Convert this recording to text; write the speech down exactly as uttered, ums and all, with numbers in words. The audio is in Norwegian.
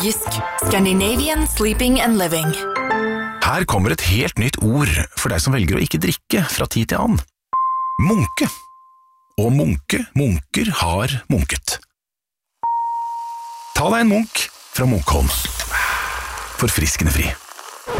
Jysk, Scandinavian Sleeping and Living. Her kommer et helt nytt ord for deg som velger å ikke drikke fra tid til annen. Munke. Og munke, munker har munket. Ta deg en munk fra Munkholm. Forfriskende fri.